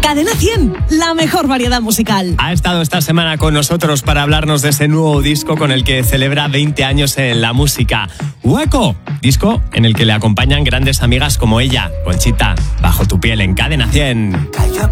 Cadena 100, la mejor variedad musical. Ha estado esta semana con nosotros para hablarnos de ese nuevo disco con el que celebra 20 años en la música. Hueco, disco en el que le acompañan grandes amigas como ella, Conchita, Bajo tu piel en Cadena 100. Cayó